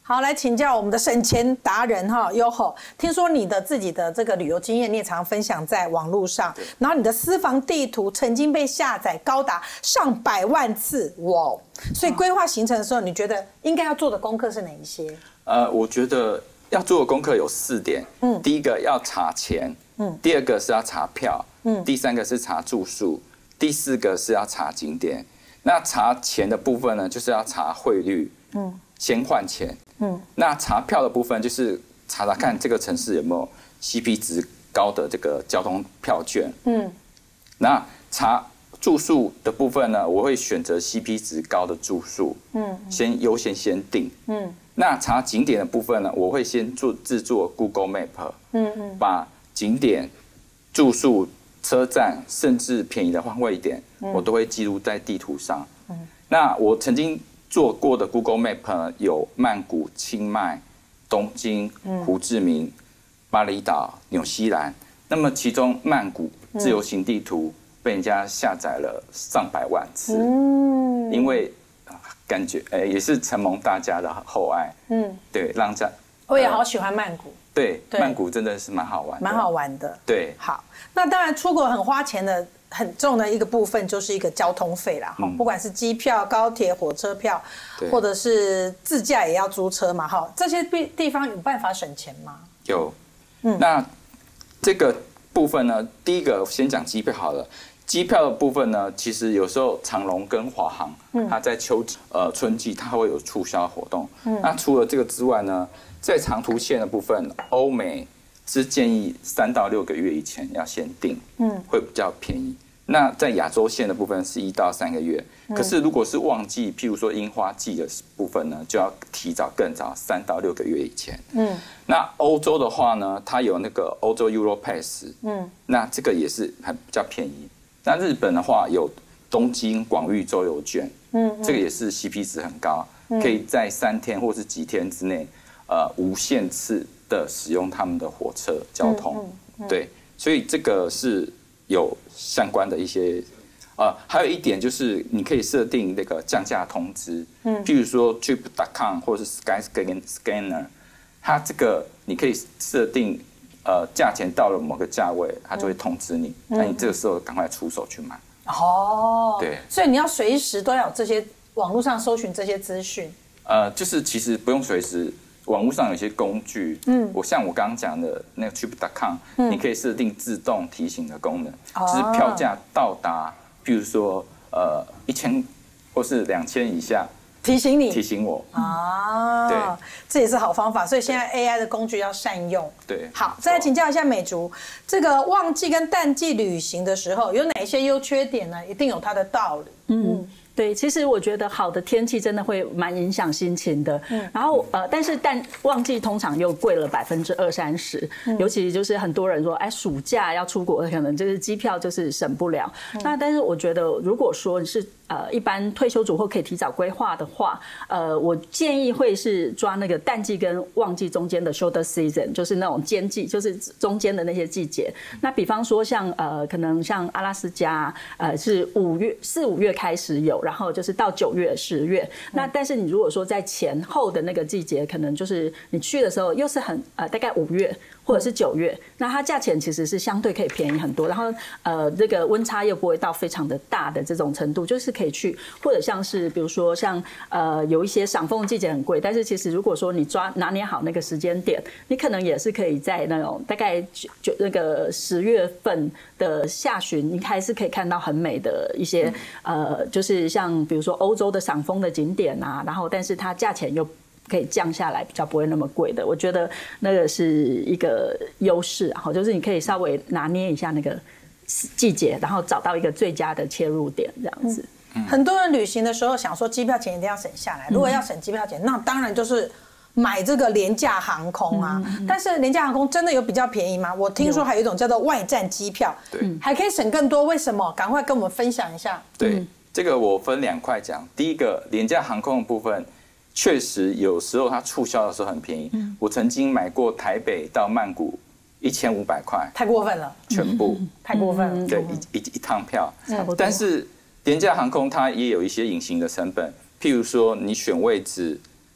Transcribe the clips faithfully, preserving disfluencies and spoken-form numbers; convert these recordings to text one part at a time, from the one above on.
好，来请教我们的省钱达人哈 Yoho。听说你的自己的这个旅游经验，你也常分享在网络上，然后你的私房地图曾经被下载高达上百万次，哇！所以规划行程的时候，你觉得应该要做的功课是哪一些？ 呃，我觉得要做的功课有四点。嗯，第一个要查钱，嗯，第二个是要查票，嗯，第三个是查住宿，第四个是要查景点。那查钱的部分呢，就是要查汇率，嗯，先换钱。嗯，那查票的部分就是查查看这个城市有没有 C P 值高的这个交通票券。嗯，那查住宿的部分呢，我会选择 C P 值高的住宿。嗯，先优先先定。嗯，那查景点的部分呢，我会先做制作 Google Map。嗯嗯，把景点、住宿、车站，甚至便宜的换位点，我都会记录在地图上。嗯，那我曾经做过的 Google Map 有曼谷、清迈、东京、胡志明、巴厘岛、纽西兰。那么其中曼谷自由行地图被人家下载了上百万次，嗯，因为感觉呃也是承蒙大家的厚爱，嗯，对，让这我也好喜欢曼谷。 对，曼谷真的是蛮好玩的， 蛮好玩的。 对， 好，那当然出国很花钱的。很重的一个部分就是一个交通费啦，嗯、不管是机票、高铁、火车票，或者是自驾也要租车嘛，哈，这些地方有办法省钱吗？ 有，嗯，那这个部分呢，第一个先讲机票好了。机票的部分呢，其实有时候长荣跟华航，嗯、它在秋季、呃春季它会有促销活动。嗯、那除了这个之外呢，在长途线的部分，欧美是建议三到六个月以前要先订，嗯，会比较便宜。那在亚洲线的部分是一到三个月，可是如果是旺季，譬如说樱花季的部分呢，就要提早更早三到六个月以前。嗯，那欧洲的话呢，它有那个欧洲 Europass， 嗯，那这个也是还比较便宜。那日本的话有东京广域周游券，嗯，这个也是 C P 值很高，可以在三天或是几天之内，呃，无限次的使用他们的火车交通。对，所以这个是有相关的一些，呃，还有一点就是你可以设定那个降价通知，嗯，譬如说 trip 点 com 或者是 Skyscanner， 它这个你可以设定，呃，价钱到了某个价位，它就会通知你，那、嗯、你这个时候赶快出手去买。 哦， 对， 所以你要随时都要有这些网络上搜寻这些资讯。 呃，就是其实不用随时。网络上有些工具，嗯，我像我刚刚讲的那个 trip 点 com，嗯，你可以设定自动提醒的功能，哦、就是票价到达，比如说呃一千或是两千以下， 提醒你， 提醒我啊，对，这也是好方法。所以现在 A I 的工具要善用。 对， 好，再来请教一下美竹，这个旺季跟淡季旅行的时候有哪些优缺点呢？一定有它的道理。 嗯。对，其实我觉得好的天气真的会蛮影响心情的。嗯，然后呃，但是淡旺季通常又贵了百分之二三十，尤其就是很多人说，哎，暑假要出国，可能就是机票就是省不了。嗯、那但是我觉得，如果说你是呃一般退休族或可以提早规划的话，呃，我建议会是抓那个淡季跟旺季中间的 shoulder season， 就是那种间季，就是中间的那些季节。那比方说像呃，可能像阿拉斯加，呃，是五月四五月开始有。然后就是到九月、十月，那但是你如果说在前后的那个季节，可能就是你去的时候又是很呃大概五月或者是九月，那它价钱其实是相对可以便宜很多，然后呃这个温差又不会到非常的大的这种程度，就是可以去，或者像是比如说像呃有一些赏枫季节很贵，但是其实如果说你抓拿捏好那个时间点，你可能也是可以在那种大概九那个十月份的下旬，你还是可以看到很美的一些呃就是。像比如说欧洲的赏枫的景点啊，然后但是它价钱又可以降下来，比较不会那么贵的，我觉得那个是一个优势，好，就是你可以稍微拿捏一下那个季节，然后找到一个最佳的切入点，这样子。 嗯、很多人旅行的时候想说机票钱一定要省下来，如果要省机票钱，那当然就是买这个廉价航空啊。嗯、但是廉价航空真的有比较便宜吗？我听说还有一种叫做外站机票，对，还可以省更多，为什么？赶快跟我们分享一下。 对。嗯这个我分两块讲，第一个廉价航空的部分，确实有时候它促销的时候很便宜。嗯、我曾经买过台北到曼谷一千五百块， 太过分了， 全部、嗯、 太过分了。 对，一一一趟票，嗯、但是廉价航空它也有一些隐形的成本，譬如说你选位置，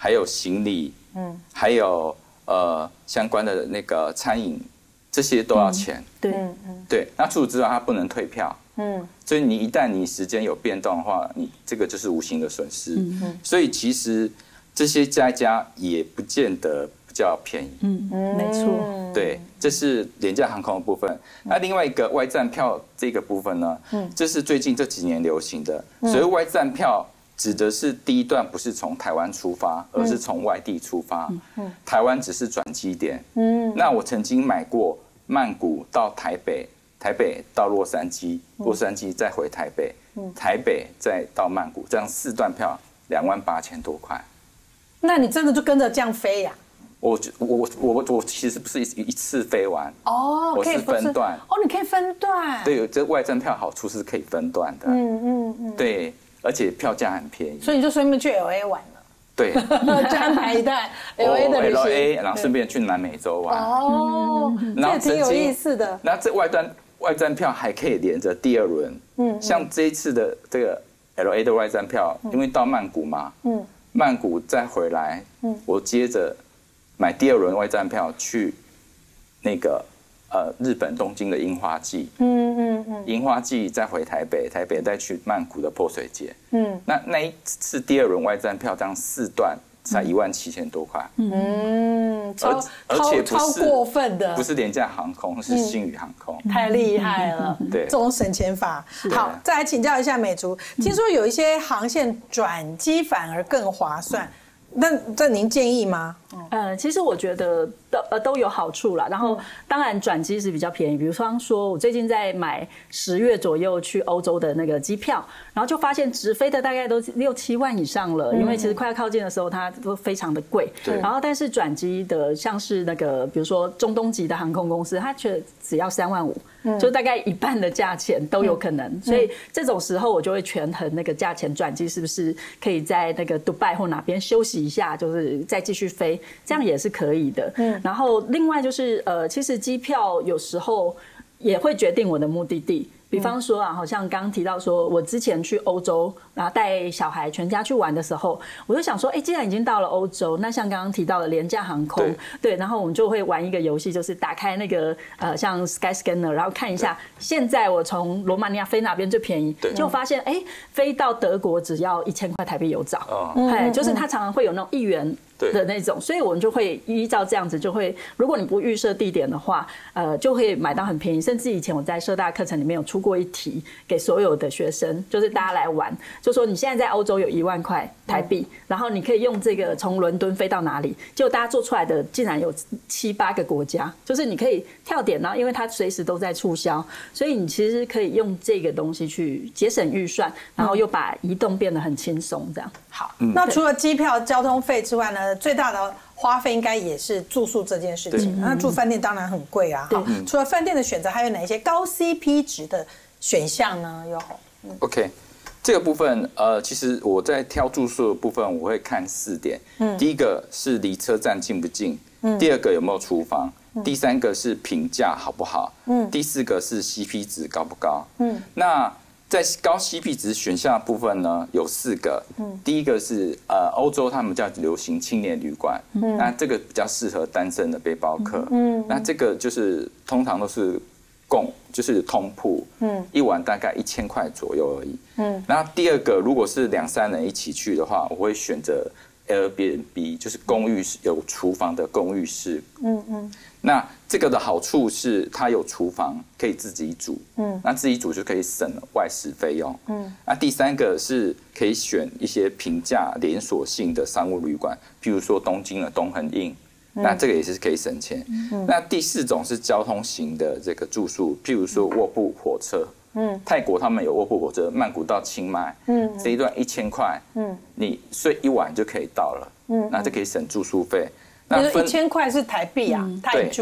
还有行李，嗯，还有呃相关的那个餐饮，这些都要钱。嗯、 对， 嗯对。那除此之外，它不能退票。嗯，所以你一旦你时间有变动的话，你这个就是无形的损失。嗯嗯。所以其实这些加一加也不见得比较便宜。 嗯嗯，没错。 对，这是廉价航空的部分。那另外一个外站票这个部分呢，嗯，这是最近这几年流行的。所谓外站票，指的是第一段不是从台湾出发，而是从外地出发。嗯，台湾只是转机点。嗯，那我曾经买过曼谷到台北。台北到洛杉矶，洛杉矶再回台北，嗯、台北再到曼谷，这样四段票两万八千多块。 那你真的就跟着这样飞呀、啊？ 我我我我我其实不是一一次飞完哦，我是分段哦，你可以分段。 对，这外站票好处是可以分段的，嗯嗯嗯，对，而且票价很便宜， 所以你就顺便去 L A 玩了。 对， 就安排一段 L A 的旅行 ，L A， 然后顺便去南美洲玩。 哦，这挺有意思的。 那这外段。外站票还可以连着第二轮，嗯，像这一次的这个 L A 的外站票，因为到曼谷嘛，嗯，曼谷再回来，嗯，我接着买第二轮外站票去那个呃日本东京的樱花季，嗯嗯嗯，樱花季再回台北，台北再去曼谷的泼水节，嗯，那那一次第二轮外站票这样四段。才一万七千多块， 嗯，超而且不是超过分的， 不是廉价航空，是星宇航空， 太厉害了， 对， 这种省钱法。好，再来请教一下美竹，听说有一些航线转机反而更划算，那这您建议吗？ 呃，其实我觉得都呃都有好处啦。然后当然转机是比较便宜，比如方说我最近在买十月左右去欧洲的那个机票，然后就发现直飞的大概都六七万以上了，因为其实快要靠近的时候它都非常的贵。然后但是转机的像是那个比如说中东籍的航空公司，它却只要三万五，就大概一半的价钱都有可能。所以这种时候我就会权衡那个价钱，转机是不是可以在那个杜拜或哪边休息一下，就是再继续飞。这样也是可以的，嗯，然后另外就是呃，其实机票有时候也会决定我的目的地。比方说啊，好像刚刚提到说，我之前去欧洲，然后带小孩全家去玩的时候，我就想说，哎，既然已经到了欧洲，那像刚刚提到的廉价航空， 对, 对，然后我们就会玩一个游戏，就是打开那个呃像 Skyscanner， 然后看一下现在我从罗马尼亚飞哪边最便宜，就发现哎，飞到德国只要一千块台币有找，哎、哦，就是它常常会有那种一元的那种，所以我们就会依照这样子，就会如果你不预设地点的话，呃，就会买到很便宜。甚至以前我在社大课程里面有出过一题给所有的学生，就是大家来玩，就说你现在在欧洲有一万块台币，嗯、然后你可以用这个从伦敦飞到哪里，结果大家做出来的竟然有七八个国家，就是你可以跳点，然后因为它随时都在促销，所以你其实可以用这个东西去节省预算，然后又把移动变得很轻松，这样。 好，嗯、那除了机票、交通费之外呢？最大的花费应该也是住宿这件事情。那住饭店当然很贵啊。好，除了饭店的选择，还有哪一些高 C P 值的选项呢？有。 嗯、OK， 这个部分呃，其实我在挑住宿的部分，我会看四点。嗯，第一个是离车站近不近，嗯，第二个有没有厨房，嗯、第三个是评价好不好，嗯，第四个是 C P 值高不高，嗯，那。在高 C P 值选项的部分呢，有四个。嗯，第一个是呃，欧洲他们叫流行青年旅馆，嗯，那这个比较适合单身的背包客。嗯，那这个就是通常都是共，就是通铺，嗯，一晚大概一千块左右而已。嗯，然后第二个，如果是两三人一起去的话，我会选择 Airbnb， 就是公寓有厨房的公寓式。嗯嗯。那这个的好处是它有厨房可以自己煮，嗯，那自己煮就可以省外食费用，嗯，那第三个是可以选一些平价连锁性的商务旅馆，譬如说东京的东恒印，嗯、那这个也是可以省钱。嗯、那第四种是交通型的这个住宿，譬如说卧铺火车，嗯，泰国他们有卧铺火车，曼谷到清迈，嗯，这一段一千块，嗯，你睡一晚就可以到了，嗯，那就可以省住宿费。 那一千块是台币啊，泰铢。 对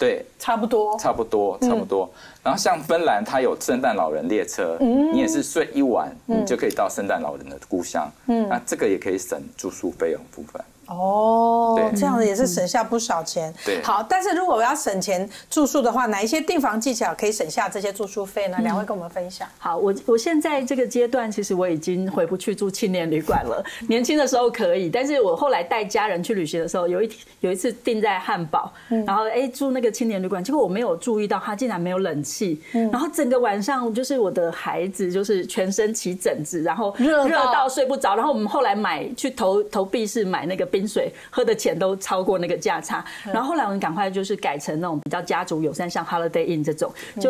对， 差不多， 差不多，差不多。然后像芬兰，它有圣诞老人列车，你也是睡一晚，你就可以到圣诞老人的故乡。嗯，那这个也可以省住宿费用部分。 哦，这样子也是省下不少钱。 对， 好，但是如果我要省钱住宿的话，哪一些订房技巧可以省下这些住宿费呢？两位跟我们分享。 好，我我现在这个阶段，其实我已经回不去住青年旅馆了。年轻的时候可以，但是我后来带家人去旅行的时候，有一有一次订在汉堡，然后哎住那个青年旅馆，结果我没有注意到它竟然没有冷气，然后整个晚上就是我的孩子就是全身起疹子，然后热到睡不着，然后我们后来买去投投币式买那个冰水，喝的钱都超过那个价差，然后后来我们赶快就是改成那种比较家族友善，像 Holiday Inn 这种，就